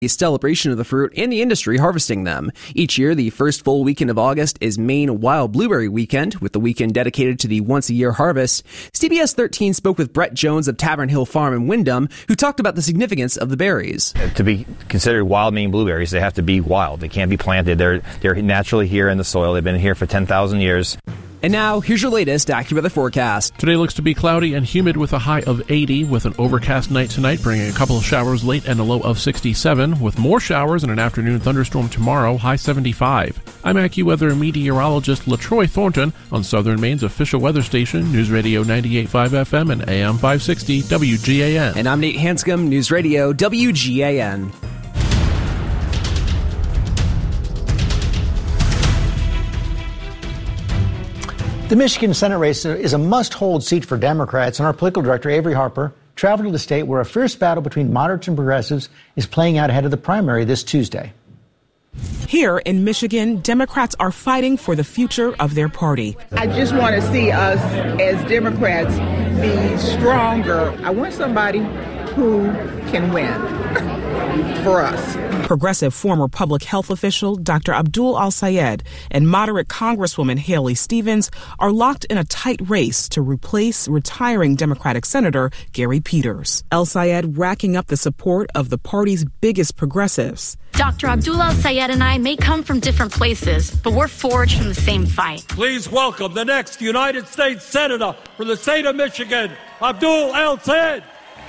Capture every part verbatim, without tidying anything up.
a celebration of the fruit and the industry harvesting them. Each year, the first full weekend of August is Maine Wild Blueberry Weekend, with the weekend dedicated to the once-a-year harvest. C B S thirteen spoke with Brett Jones of Tavern Hill Farm in Windham, who talked about the significance of the berries. To be considered wild Maine blueberries, they have to be wild. They can't be planted. They're, they're naturally here in the soil. They've been here for ten thousand years. And now, here's your latest AccuWeather forecast. Today looks to be cloudy and humid with a high of eighty, with an overcast night tonight, bringing a couple of showers late and a low of sixty-seven, with more showers and an afternoon thunderstorm tomorrow, high seventy-five. I'm AccuWeather meteorologist LaTroy Thornton on Southern Maine's official weather station, News Radio ninety-eight point five F M and A M five sixty W G A N. And I'm Nate Hanscom, News Radio W G A N. The Michigan Senate race is a must-hold seat for Democrats, and our political director, Avery Harper, traveled to the state where a fierce battle between moderates and progressives is playing out ahead of the primary this Tuesday. Here in Michigan, Democrats are fighting for the future of their party. I just want to see us as Democrats be stronger. I want somebody who can win for us. Progressive former public health official Doctor Abdul Al-Sayed and moderate Congresswoman Haley Stevens are locked in a tight race to replace retiring Democratic Senator Gary Peters. Al-Sayed racking up the support of the party's biggest progressives. Doctor Abdul Al-Sayed and I may come from different places, but we're forged from the same fight. Please welcome the next United States Senator from the state of Michigan, Abdul Al-Sayed.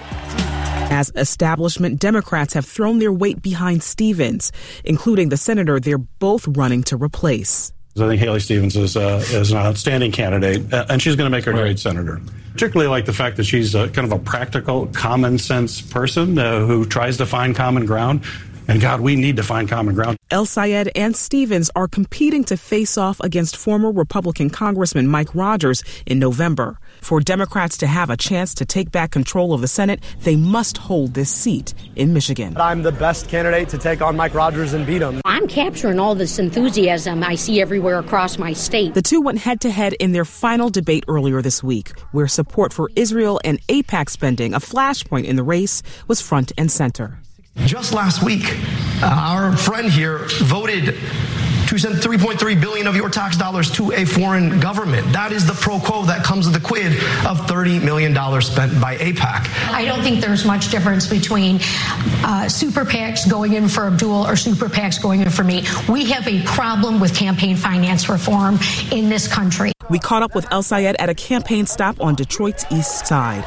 As establishment Democrats have thrown their weight behind Stevens, including the senator they're both running to replace. I think Haley Stevens is, uh, is an outstanding candidate, uh, and she's going to make a great senator. Particularly like the fact that she's a, kind of a practical, common sense person uh, who tries to find common ground. And God, we need to find common ground. El-Sayed and Stevens are competing to face off against former Republican Congressman Mike Rogers in November. For Democrats to have a chance to take back control of the Senate, they must hold this seat in Michigan. I'm the best candidate to take on Mike Rogers and beat him. I'm capturing all this enthusiasm I see everywhere across my state. The two went head-to-head in their final debate earlier this week, where support for Israel and AIPAC spending, a flashpoint in the race, was front and center. Just last week, uh, our friend here voted to send three point three billion dollars of your tax dollars to a foreign government. That is the pro quo that comes with the quid of thirty million dollars spent by AIPAC. I don't think there's much difference between uh, super PACs going in for Abdul or super PACs going in for me. We have a problem with campaign finance reform in this country. We caught up with El-Sayed at a campaign stop on Detroit's east side.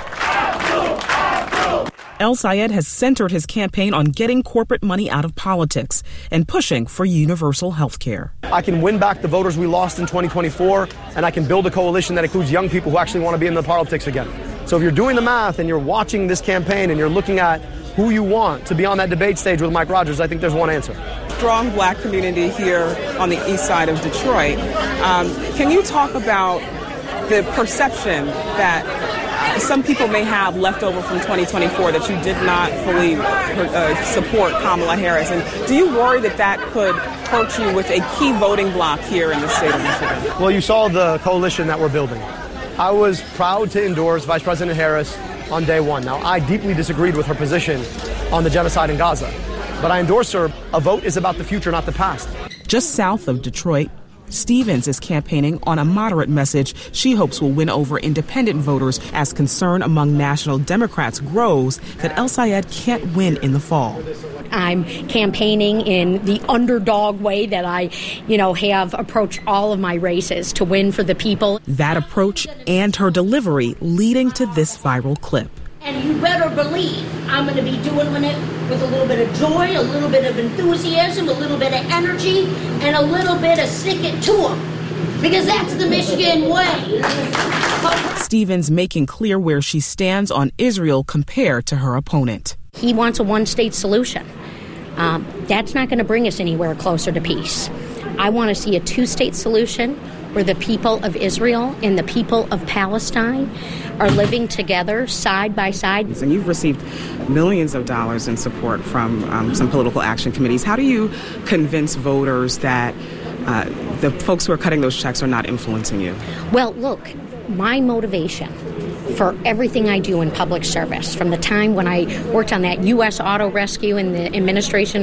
El-Sayed has centered his campaign on getting corporate money out of politics and pushing for universal health care. I can win back the voters we lost in twenty twenty-four, and I can build a coalition that includes young people who actually want to be in the politics again. So if you're doing the math and you're watching this campaign and you're looking at who you want to be on that debate stage with Mike Rogers, I think there's one answer. Strong black community here on the east side of Detroit. Um, can you talk about the perception that some people may have left over from twenty twenty-four that you did not fully uh, support Kamala Harris? And do you worry that that could hurt you with a key voting bloc here in the state of Michigan? Well, you saw the coalition that we're building. I was proud to endorse Vice President Harris on day one. Now, I deeply disagreed with her position on the genocide in Gaza, but I endorse her. A vote is about the future, not the past. Just south of Detroit, Stevens is campaigning on a moderate message she hopes will win over independent voters as concern among national Democrats grows that El-Sayed can't win in the fall. I'm campaigning in the underdog way that I, you know, have approached all of my races to win for the people. That approach and her delivery leading to this viral clip. And you better believe I'm going to be doing it with a little bit of joy, a little bit of enthusiasm, a little bit of energy, and a little bit of stick it to them. Because that's the Michigan way. Stevens making clear where she stands on Israel compared to her opponent. He wants a one-state solution. Um, that's not going to bring us anywhere closer to peace. I want to see a two-state solution where the people of Israel and the people of Palestine are living together side by side. And you've received millions of dollars in support from um, some political action committees. How do you convince voters that uh, the folks who are cutting those checks are not influencing you? Well, look, my motivation for everything I do in public service, from the time when I worked on that U S auto rescue in the administration